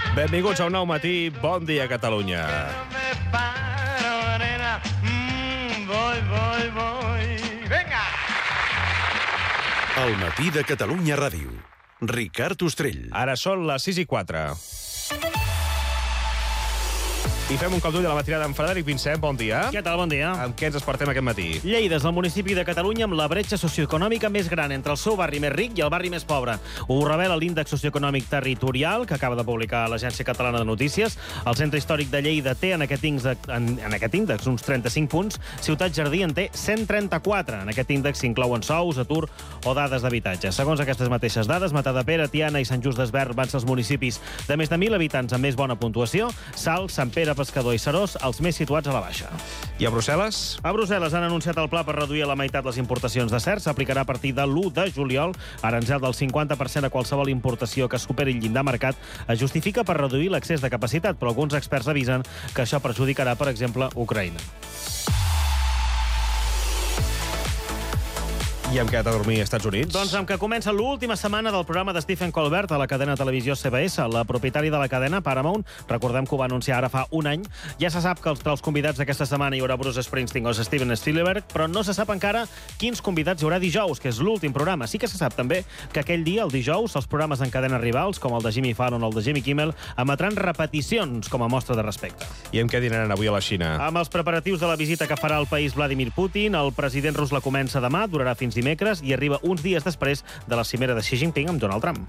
Benvinguts a un nou matí. Bon dia, Catalunya. Venga! El matí de Catalunya Ràdio. Ricard Ostrell. Ara són les 6:04. I fem un cop d'ull a la matinada amb Frederic Vincent. Bon dia. Què tal? Bon dia. Amb què ens despertem aquest matí? Lleida és el municipi de Catalunya amb la bretxa socioeconòmica més gran entre el seu barri més ric i el barri més pobre. Ho revela l'índex socioeconòmic territorial que acaba de publicar l'Agència Catalana de Notícies. El centre històric de Lleida té en aquest índex uns 35 punts. Ciutat Jardí en té 134. En aquest índex s'inclouen sous, atur o dades d'habitatge. Segons aquestes mateixes dades, Matadepera, Tiana i Sant Just Desvern van ser els municipis de més de 1.000 habitants amb més bona puntuació. Salt, Sant Pere, Pescador i Serós, els més situats a la baixa. I a Brussel·les? A Brussel·les han anunciat el pla per reduir a la meitat les importacions de cerç. S'aplicarà a partir de l'1 de juliol. Aranzel del 50% a qualsevol importació que superi el llindar marcat es justifica per reduir l'excés de capacitat, però alguns experts avisen que això perjudicarà, per exemple, Ucraïna. I hem quedat a dormir als Estats Units? Doncs amb que comença l'última setmana del programa de Stephen Colbert a la cadena de televisió CBS. La propietària de la cadena, Paramount, recordem que ho va anunciar ara fa un any. Ja se sap que entre els convidats d'aquesta setmana hi haurà Bruce Springsteen o Steven Spielberg, però no se sap encara quins convidats hi haurà dijous, que és l'últim programa. Sí que se sap també que aquell dia, el dijous, els programes en cadena rivals, com el de Jimmy Fallon o el de Jimmy Kimmel, emetran repeticions com a mostra de respecte. I amb què dinaran avui a la Xina? Amb els preparatius de la visita que farà al país Vladimir Putin, el president rus la comença demà, durarà fins dimecres i arriba uns dies després de la cimera de Xi Jinping amb Donald Trump.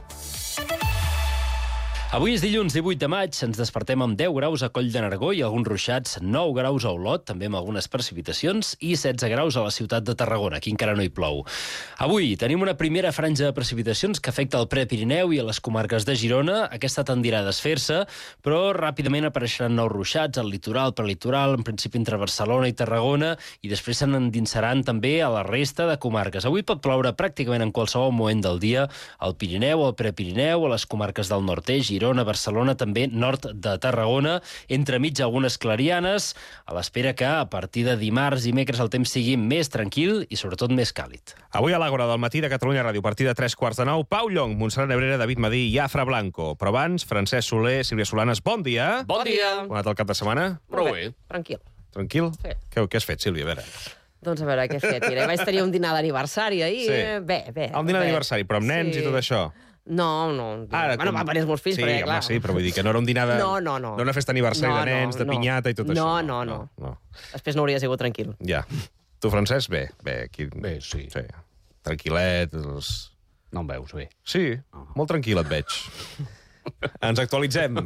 Avui és dilluns 18 de maig, ens despertem amb 10 graus a Coll de Nargó i alguns ruixats, 9 graus a Olot, també amb algunes precipitacions, i 16 graus a la ciutat de Tarragona, aquí encara no hi plou. Avui tenim una primera franja de precipitacions que afecta el Prepirineu i a les comarques de Girona. Aquesta tendirà a desfer-se, però ràpidament apareixeran nous ruixats al litoral, prelitoral, en principi entre Barcelona i Tarragona, i després se n'endinsaran també a la resta de comarques. Avui pot ploure pràcticament en qualsevol moment del dia al Pirineu, al Prepirineu, a les comarques del nord-est, Girona, Barcelona, també nord de Tarragona, entremig algunes clarianes, a l'espera que a partir de dimarts i dimecres el temps sigui més tranquil i sobretot més càlid. Avui a l'Àgora del matí de Catalunya Ràdio, a partir de 3:15, Pau Llong, Montserrat Nebrera, David Madí i Afra Blanco. Però abans, Francesc Soler, Sílvia Solanes, bon dia. Bon dia! Com ha anat el cap de setmana? Prou bé. Tranquil. Tranquil? Sí. Què has fet, Sílvia? A veure. Doncs a veure què he fet. Mira, vaig tenir un dinar d'aniversari ahir. Sí. Bé. Un dinar d'aniversari, però amb nens i tot això. No. Ara, bueno, van venir els meus fills, sí, perquè, clar... Sí, però vull dir que no era un dinar de... No. Una festa aniversari de nens, de pinyata i tot això. No. Després no hauria sigut tranquil. Ja. Tu, Francesc, bé. Aquí... Bé, sí. Tranquil·let. No em veus bé. Sí, molt tranquil et veig. Ens actualitzem.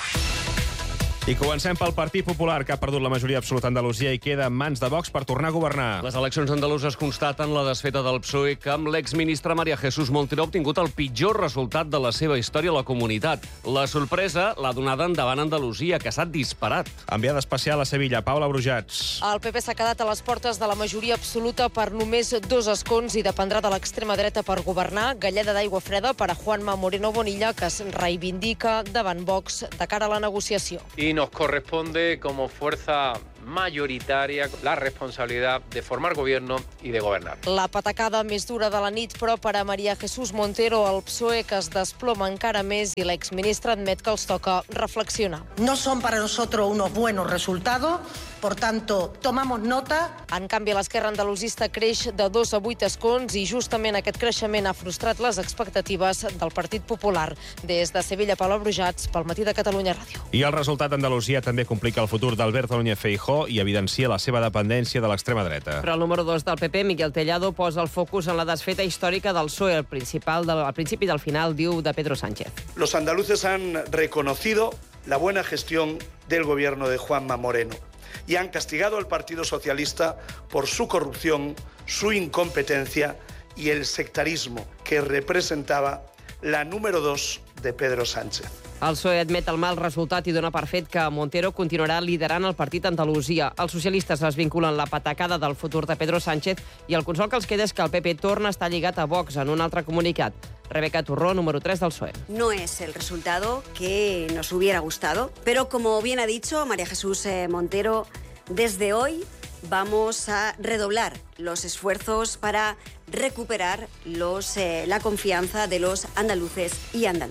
I comencem pel Partit Popular, que ha perdut la majoria absoluta a Andalusia i queda en mans de Vox per tornar a governar. Les eleccions andaluses constaten la desfeta del PSOE que amb l'exministre María Jesús Montero ha obtingut el pitjor resultat de la seva història a la comunitat. La sorpresa l'ha donada endavant Andalusia, que s'ha disparat. Enviada especial a Sevilla, Paula Brujats. El PP s'ha quedat a les portes de la majoria absoluta per només 2 escons i dependrà de l'extrema dreta per governar. Galleda d'aigua freda per a Juanma Moreno Bonilla, que es reivindica davant Vox de cara a la negociació. Y nos corresponde como fuerza mayoritaria la responsabilidad de formar gobierno y de gobernar. La patacada més dura de la nit, però per a María Jesús Montero, el PSOE que es desploma encara més i l'exministre admet que els toca reflexionar. No son para nosotros unos buenos resultados, por tanto, tomamos nota. En canvi, l'esquerra andalusista creix de 2 a 8 escons i justament aquest creixement ha frustrat les expectatives del Partit Popular. Des de Sevilla, Paula Brujats, pel Matí de Catalunya Ràdio. I el resultat d'Andalusia també complica el futur d'Alberto Núñez Feijóo i evidencia la seva dependència de l'extrema dreta. Però el número 2 del PP, Miquel Tellado, posa el focus en la desfeta històrica del PSOE. Al principi del final, diu, de Pedro Sánchez. Los andaluces han reconocido la buena gestión del gobierno de Juanma Moreno y han castigado al Partido Socialista por su corrupción, su incompetencia y el sectarismo que representaba la número 2 de Pedro Sánchez. El PSOE admet el mal resultat i dona per fet que Montero continuarà liderant el partit a Andalusia. Els socialistes es vinculen la patacada del futur de Pedro Sánchez i el consol que els queda és que el PP torna a estar lligat a Vox en un altre comunicat. Rebeca Turró, número 3 del PSOE. No es el resultado que nos hubiera gustado, pero como bien ha dicho María Jesús Montero, desde hoy vamos a redoblar los esfuerzos para recuperar la confianza de los andaluces y andaluzas.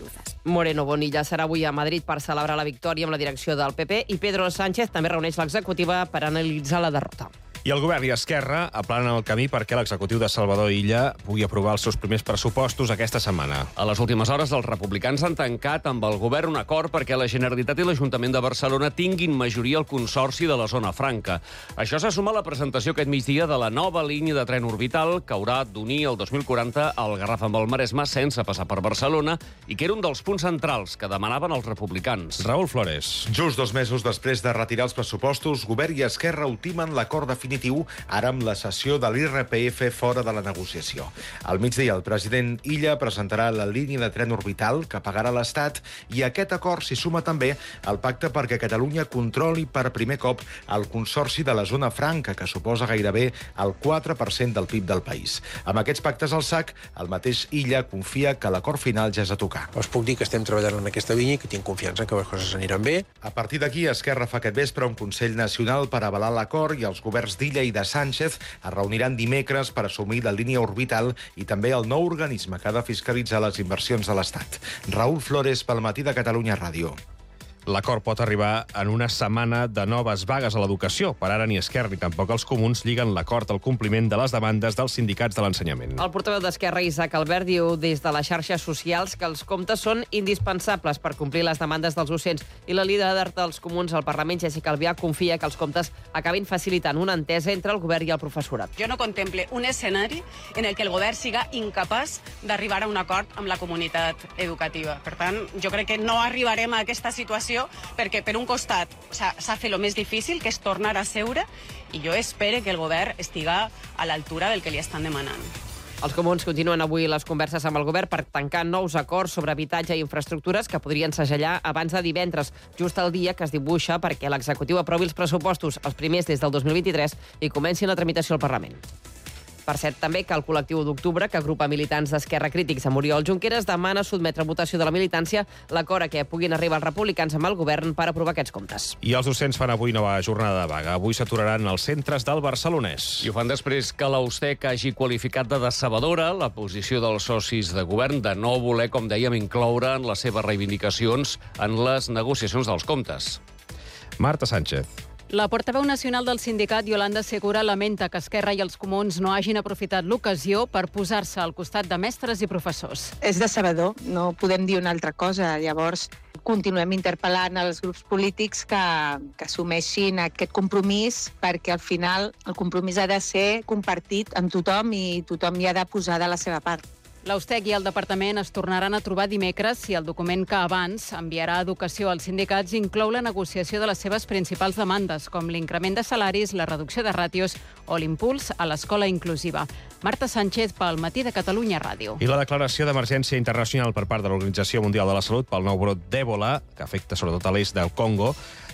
Moreno Bonilla serà avui a Madrid per celebrar la victòria amb la direcció del PP i Pedro Sánchez també reuneix l'executiva per analitzar la derrota. I el govern i Esquerra aplanen el camí perquè l'executiu de Salvador Illa pugui aprovar els seus primers pressupostos aquesta setmana. A les últimes hores, els republicans han tancat amb el govern un acord perquè la Generalitat i l'Ajuntament de Barcelona tinguin majoria al Consorci de la Zona Franca. Això se suma a la presentació aquest migdia de la nova línia de tren orbital que haurà d'unir el 2040 al Garraf amb el Maresme sense passar per Barcelona i que era un dels punts centrals que demanaven els republicans. Raúl Flores. Just 2 mesos després de retirar els pressupostos, govern i Esquerra ultimen l'acord definitiu ara amb la cessió de l'IRPF fora de la negociació. Al migdia, el president Illa presentarà la línia de tren orbital que pagarà l'Estat i a aquest acord s'hi suma també el pacte perquè Catalunya controli per primer cop el Consorci de la Zona Franca, que suposa gairebé el 4% del PIB del país. Amb aquests pactes al sac, el mateix Illa confia que l'acord final ja és a tocar. Us puc dir que estem treballant en aquesta línia i que tinc confiança que les coses aniran bé. A partir d'aquí, Esquerra fa aquest vespre un Consell Nacional per avalar l'acord i els governs d'Illa i de Sánchez es reuniran dimecres per assumir la línia orbital i també el nou organisme que ha de fiscalitzar les inversions de l'Estat. Raúl Flores, pel Matí de Catalunya Ràdio. L'acord pot arribar en una setmana de noves vagues a l'educació. Per ara ni Esquerra ni tampoc els comuns lliguen l'acord al compliment de les demandes dels sindicats de l'ensenyament. El portaveu d'Esquerra, Isaac Albert, diu des de les xarxes socials que els comptes són indispensables per complir les demandes dels docents i la líder dels comuns al Parlament, Jessica Albiach, confia que els comptes acabin facilitant una entesa entre el govern i el professorat. Jo no contemple un escenari en el que el govern siga incapaç d'arribar a un acord amb la comunitat educativa. Per tant, jo crec que no arribarem a aquesta situació perquè, per un costat, s'ha fet el més difícil, que és tornar a seure, i jo espero que el govern estiga a l'altura del que li estan demanant. Els comuns continuen avui les converses amb el govern per tancar nous acords sobre habitatge i infraestructures que podrien segellar abans de divendres, just el dia que es dibuixa perquè l'executiu aprovi els pressupostos, els primers des del 2023, i comenci la tramitació al Parlament. Per cert, també que el col·lectiu d'octubre, que agrupa militants d'Esquerra crítics a Oriol Junqueras, demana sotmetre a votació de la militància l'acord a què puguin arribar els republicans amb el govern per aprovar aquests comptes. I els docents fan avui nova jornada de vaga. Avui s'aturaran els centres del Barcelonès. I ho fan després que l'Austec hagi qualificat de decebedora la posició dels socis de govern de no voler, com dèiem, incloure en les seves reivindicacions en les negociacions dels comptes. Marta Sánchez. La portaveu nacional del sindicat, Yolanda Segura, lamenta que Esquerra i els comuns no hagin aprofitat l'ocasió per posar-se al costat de mestres i professors. És decebedor, no podem dir una altra cosa. Llavors, continuem interpel·lant els grups polítics que assumeixin aquest compromís, perquè al final el compromís ha de ser compartit amb tothom i tothom hi ha de posar de la seva part. L'Austec i el departament es tornaran a trobar dimecres si el document que abans enviarà a Educació als sindicats inclou la negociació de les seves principals demandes, com l'increment de salaris, la reducció de ràtios o l'impuls a l'escola inclusiva. Marta Sánchez, pel Matí de Catalunya Ràdio. I la declaració d'emergència internacional per part de l'Organització Mundial de la Salut pel nou brot d'Èbola, que afecta sobretot a l'est del Congo,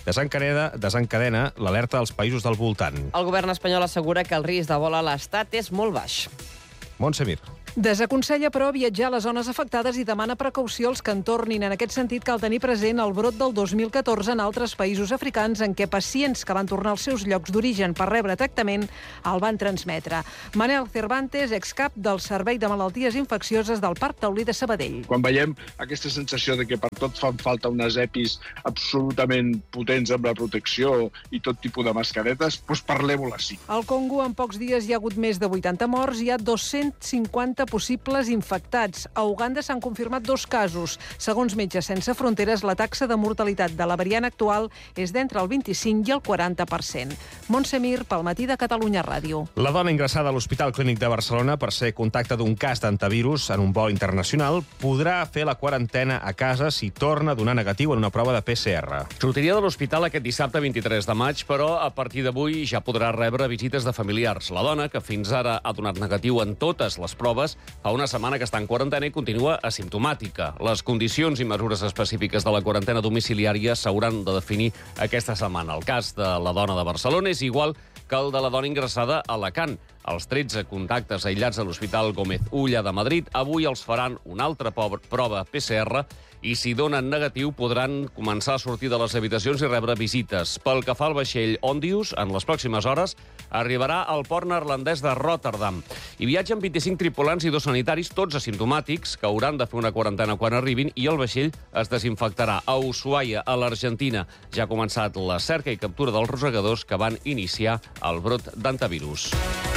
desencadena l'alerta als països del voltant. El govern espanyol assegura que el risc d'Ebola a l'Estat és molt baix. Montse Mir. Desaconsella, però, viatjar a les zones afectades i demana precaució als que en tornin. En aquest sentit, cal tenir present el brot del 2014 en altres països africans en què pacients que van tornar als seus llocs d'origen per rebre tractament el van transmetre. Manel Cervantes, excap del Servei de Malalties Infeccioses del Parc Taulí de Sabadell. Quan veiem aquesta sensació de que per tot fan falta unes EPIs absolutament potents amb la protecció i tot tipus de mascaretes, doncs parlem-ho així. Al Congo, en pocs dies hi ha hagut més de 80 morts, hi ha 250 possibles infectats. A Uganda s'han confirmat 2 casos. Segons Metges Sense Fronteres, la taxa de mortalitat de la variant actual és d'entre el 25 i el 40%. Montse Mir, pel Matí de Catalunya Ràdio. La dona ingressada a l'Hospital Clínic de Barcelona per ser contacte d'un cas d'antivirus en un vol internacional podrà fer la quarantena a casa si torna a donar negatiu en una prova de PCR. Sortiria de l'hospital aquest dissabte 23 de maig, però a partir d'avui ja podrà rebre visites de familiars. La dona, que fins ara ha donat negatiu en totes les proves, fa una setmana que està en quarantena i continua asimptomàtica. Les condicions i mesures específiques de la quarantena domiciliària s'hauran de definir aquesta setmana. El cas de la dona de Barcelona és igual que el de la dona ingressada a Alacant. Els 13 contactes aïllats a l'Hospital Gómez Ulla de Madrid avui els faran una altra prova PCR i si donen negatiu podran començar a sortir de les habitacions i rebre visites. Pel que fa al vaixell Ondius, en les pròximes hores arribarà al port neerlandès de Rotterdam. Hi viatgen 25 tripulants i 2 sanitaris, tots asimptomàtics, que hauran de fer una quarantena quan arribin, i el vaixell es desinfectarà. A Ushuaia, a l'Argentina, ja ha començat la cerca i captura dels rosegadors que van iniciar el brot d'antivirus.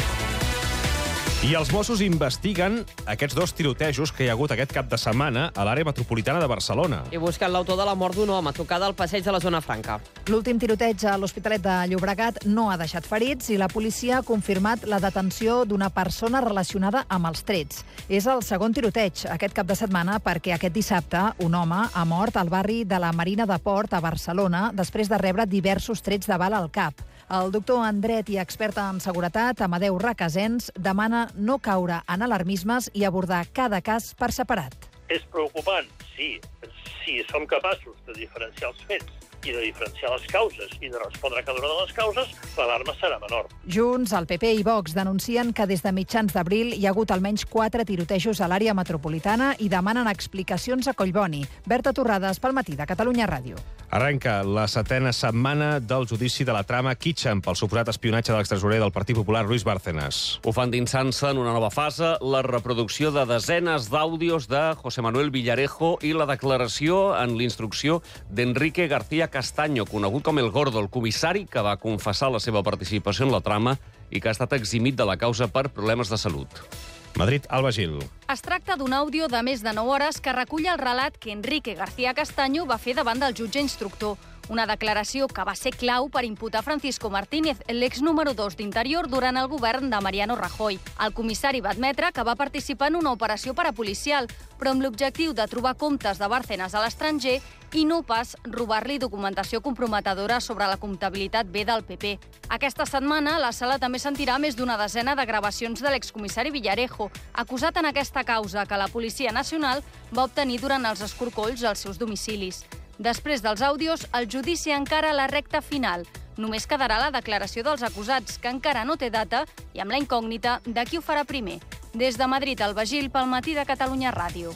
I els Mossos investiguen aquests 2 tirotejos que hi ha hagut aquest cap de setmana a l'àrea metropolitana de Barcelona. I busquen l'autor de la mort d'un home tocada al passeig de la Zona Franca. L'últim tiroteig a l'Hospitalet de Llobregat no ha deixat ferits i la policia ha confirmat la detenció d'una persona relacionada amb els trets. És el segon tiroteig aquest cap de setmana perquè aquest dissabte un home ha mort al barri de la Marina de Port a Barcelona després de rebre diversos trets de bala al cap. El doctor en dret i expert en seguretat, Amadeu Requesens, demana no caure en alarmismes i abordar cada cas per separat. És preocupant, sí. Si som capaços de diferenciar els fets i de diferenciar les causes i de respondre a cada una de les causes, l'alarma serà menor. Junts, el PP i Vox denuncien que des de mitjans d'abril hi ha hagut almenys 4 tirotejos a l'àrea metropolitana i demanen explicacions a Collboni. Berta Torrades, pel Matí de Catalunya Ràdio. Arrenca la 7a setmana del judici de la trama Kitchen pel suposat espionatge de l'extresorer del Partit Popular, Luis Bárcenas. Ho fan dinsant-se en una nova fase, la reproducció de desenes d'àudios de José Manuel Villarejo i la declaració en l'instrucció d'Enrique García Castaño, conegut com El Gordo, el comissari que va confessar la seva participació en la trama i que ha estat eximit de la causa per problemes de salut. Madrid, Alba Gil. Es tracta d'un àudio de més de 9 hores que recull el relat que Enrique García Castaño va fer davant del jutge instructor. Una declaració que va ser clau per imputar Francisco Martínez, l'ex número 2 d'Interior durant el govern de Mariano Rajoy. El comissari va admetre que va participar en una operació parapolicial, però amb l'objectiu de trobar comptes de Bárcenas a l'estranger i no pas robar-li documentació comprometedora sobre la comptabilitat B del PP. Aquesta setmana, la sala també sentirà més d'una desena de gravacions de l'excomissari Villarejo, acusat en aquesta causa que la Policia Nacional va obtenir durant els escorcolls als seus domicilis. Després dels àudios, el judici encara a la recta final. Només quedarà la declaració dels acusats, que encara no té data, i amb la incògnita de qui ho farà primer. Des de Madrid, Alba Gil, pel Matí de Catalunya Ràdio.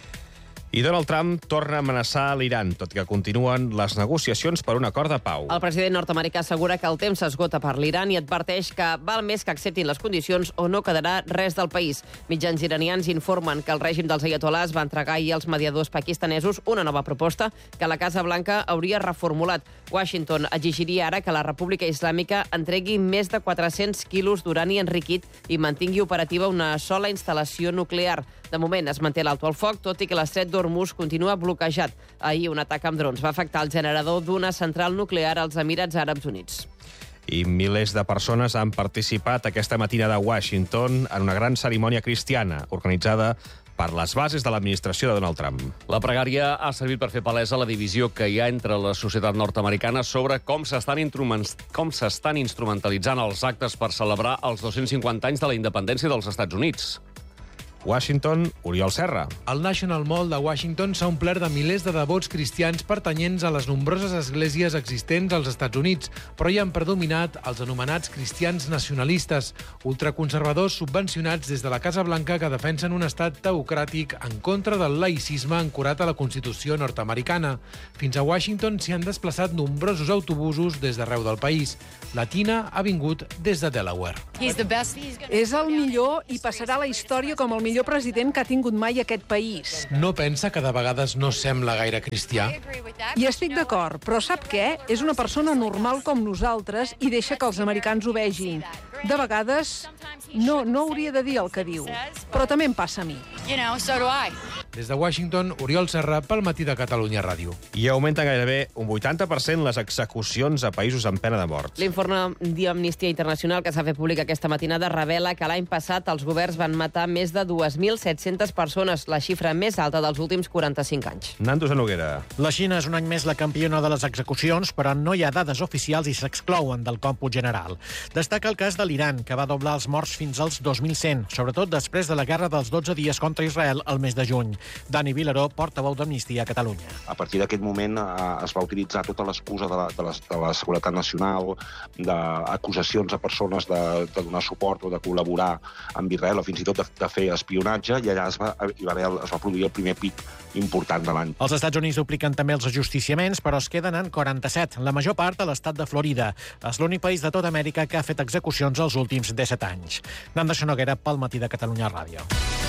I Donald Trump torna a amenaçar l'Iran, tot que continuen les negociacions per un acord de pau. El president nord-americà assegura que el temps s'esgota per l'Iran i adverteix que val més que acceptin les condicions o no quedarà res del país. Mitjans iranians informen que el règim dels ayatolás va entregar ahir als mediadors pakistanesos una nova proposta que la Casa Blanca hauria reformulat. Washington exigiria ara que la República Islàmica entregui més de 400 quilos d'urani enriquit i mantingui operativa una sola instal·lació nuclear. De moment es manté l'alto al foc, tot i que l'estret d'Hormuz continua bloquejat. Ahir un atac amb drons va afectar el generador d'una central nuclear als Emirats Àrabs Units. I milers de persones han participat aquesta matinada a Washington en una gran cerimònia cristiana organitzada per les bases de l'administració de Donald Trump. La pregària ha servit per fer palesa la divisió que hi ha entre la societat nord-americana sobre com s'estan instrumentalitzant els actes per celebrar els 250 anys de la independència dels Estats Units. Washington, Oriol Serra. El National Mall de Washington s'ha omplert de milers de devots cristians pertanyents a les nombroses esglésies existents als Estats Units, però hi han predominat els anomenats cristians nacionalistes, ultraconservadors subvencionats des de la Casa Blanca que defensen un estat teocràtic en contra del laïcisme ancorat a la Constitució nord-americana. Fins a Washington s'hi han desplaçat nombrosos autobusos des d'arreu del país. La Tina ha vingut des de Delaware. És el millor i passarà a la història com el millor president que ha tingut mai aquest país. No pensa que de vegades no sembla gaire cristià? I estic d'acord, però sap què? És una persona normal com nosaltres i deixa que els americans ho vegin. De vegades no hauria de dir el que diu, però també em passa a mi. Des de Washington, Oriol Serra, pel Matí de Catalunya Ràdio. I augmenten gairebé un 80% les execucions a països amb pena de mort. L'informe d'Amnistia Internacional que s'ha fet públic aquesta matinada revela que l'any passat els governs van matar més de 2.700 persones, la xifra més alta dels últims 45 anys. Nando Noguera. La Xina és un any més la campiona de les execucions, però no hi ha dades oficials i s'exclouen del còmput general. Destaca el cas de l'Iran, que va doblar els morts fins als 2.100, sobretot després de la guerra dels 12 dies contra Israel el mes de juny. Dani Vilaró, portaveu d'Amnistia a Catalunya. A partir d'aquest moment es va utilitzar tota l'excusa de la seguretat nacional, d'acusacions a persones de donar suport o de col·laborar amb Israel, o fins i tot de fer espionatge, i allà es va produir el primer pic important de l'any. Els Estats Units dupliquen també els ajusticiaments, però es queden en 47, la major part a l'estat de Florida. És l'únic país de tota Amèrica que ha fet execucions els últims 17 anys. Nanda Xonoguera, pel Matí de Catalunya Ràdio.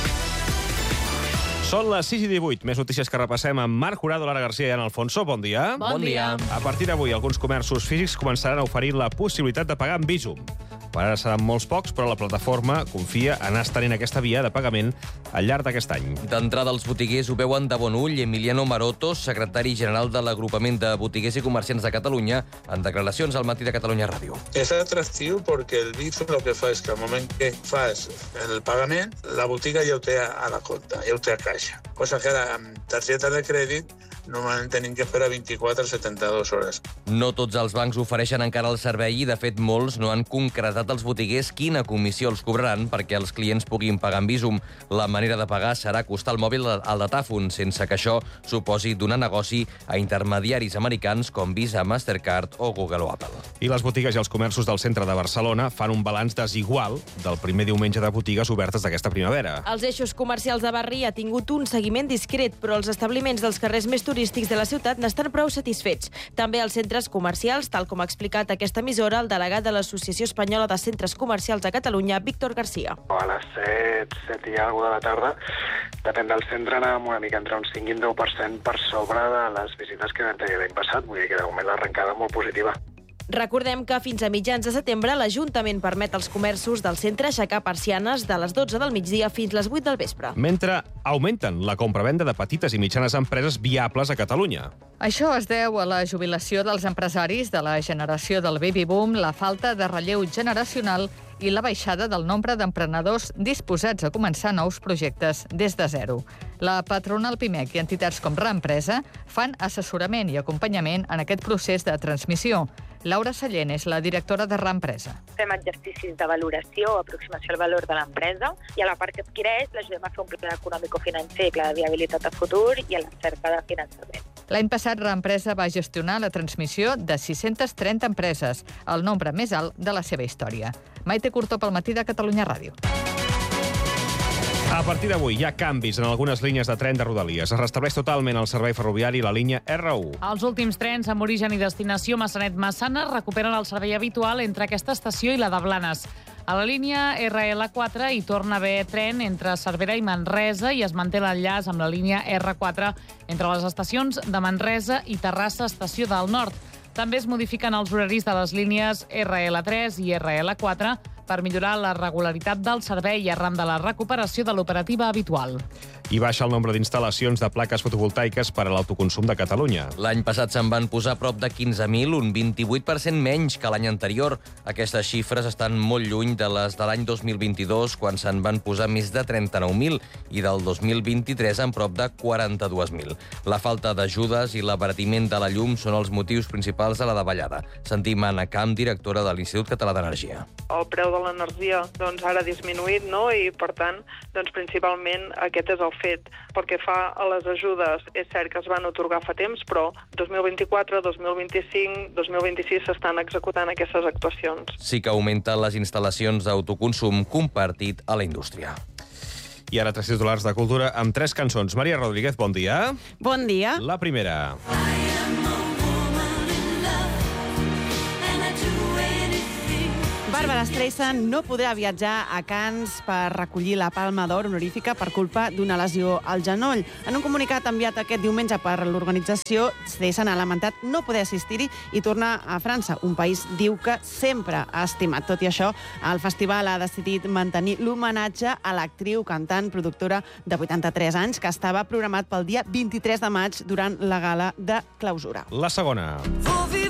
Són les 6:18. Més notícies que repassem amb Marc Jurado, Lara García i Ana Alfonso. Bon dia. Bon dia. A partir d'avui, alguns comerços físics començaran a oferir la possibilitat de pagar amb Bizum. Per ara seran molts pocs, però la plataforma confia en anar estenent aquesta via de pagament al llarg d'aquest any. D'entrada, els botiguers ho veuen de bon ull. Emiliano Maroto, secretari general de l'Agrupament de Botiguers i Comerciants de Catalunya, en declaracions al Matí de Catalunya Ràdio. És atractiu perquè el Bizum el que fa és que al moment que fas el pagament, la botiga ja ho té a la compta, ja ho té a caixa. Cosa que ara, amb targeta de crèdit, normalment tenim que esperar 24 a 72 hores. No tots els bancs ofereixen encara el servei i, de fet, molts no han concretat als botiguers quina comissió els cobraran perquè els clients puguin pagar amb Bizum. La manera de pagar serà acostar el mòbil al datàfon, sense que això suposi donar negoci a intermediaris americans com Visa, Mastercard o Google o Apple. I les botigues i els comerços del centre de Barcelona fan un balanç desigual del primer diumenge de botigues obertes d'aquesta primavera. Els eixos comercials de Barri ha tingut un seguiment discret, però els establiments dels carrers més turístics de la ciutat n'estan prou satisfets. També els centres comercials, tal com ha explicat aquesta emissora el delegat de l'Associació Espanyola de Centres Comercials de Catalunya, Víctor García. A les 7 i alguna de la tarda, depèn del centre, anàvem una mica entre un 5 i un 10% per sobre de les visites que vam tenir l'any passat. Vull dir que de moment l'arrencada molt positiva. Recordem que fins a mitjans de setembre l'Ajuntament permet als comerços del centre aixecar persianes de les 12 del migdia fins les 8 del vespre. Mentre augmenten la compravenda de petites i mitjanes empreses viables a Catalunya. Això es deu a la jubilació dels empresaris de la generació del baby boom, la falta de relleu generacional i la baixada del nombre d'emprenedors disposats a començar nous projectes des de zero. La patronal PIMEC i entitats com Reempresa fan assessorament i acompanyament en aquest procés de transmissió. Laura Sallent és la directora de Reempresa. Fem exercicis de valoració, aproximació al valor de l'empresa, i a la part que adquireix l'ajudem a fer un pla econòmico-financer, pla de viabilitat a futur i a la cerca de finançament. L'any passat, Reempresa va gestionar la transmissió de 630 empreses, el nombre més alt de la seva història. Maite Curto, pel Matí de Catalunya Ràdio. A partir d'avui hi ha canvis en algunes línies de tren de Rodalies. Es restableix totalment el servei ferroviari i la línia R1. Els últims trens amb origen i destinació Massanet-Massana recuperen el servei habitual entre aquesta estació i la de Blanes. A la línia RL4 hi torna a haver tren entre Cervera i Manresa i es manté l'enllaç amb la línia R4 entre les estacions de Manresa i Terrassa, estació del Nord. També es modifiquen els horaris de les línies RL3 i RL4 per millorar la regularitat del servei arran de la recuperació de l'operativa habitual. I baixa el nombre d'instal·lacions de plaques fotovoltaiques per a l'autoconsum de Catalunya. L'any passat se'n van posar prop de 15.000, un 28% menys que l'any anterior. Aquestes xifres estan molt lluny de les de l'any 2022, quan se'n van posar més de 39.000, i del 2023 en prop de 42.000. La falta d'ajudes i l'abaratiment de la llum són els motius principals de la davallada. Sentim Anna Camp, directora de l'Institut Català d'Energia. El preu de l'energia ara ha disminuït, no? I, per tant, principalment aquest és el fet. Pel que fa a les ajudes, és cert que es van atorgar fa temps, però 2024, 2025, 2026 s'estan executant aquestes actuacions. Sí que augmenten les instal·lacions d'autoconsum compartit a la indústria. I ara 3 titulars de cultura amb 3 cançons. Maria Rodríguez, bon dia. Bon dia. La primera. Barbara Streisand no podrà viatjar a Cannes per recollir la Palma d'Or honorífica per culpa d'una lesió al genoll. En un comunicat enviat aquest diumenge per l'organització, Streisand ha lamentat no poder assistir-hi i tornar a França, un país, diu, que sempre ha estimat. Tot i això, el festival ha decidit mantenir l'homenatge a l'actriu, cantant, productora de 83 anys, que estava programat pel dia 23 de maig durant la gala de clausura. La segona.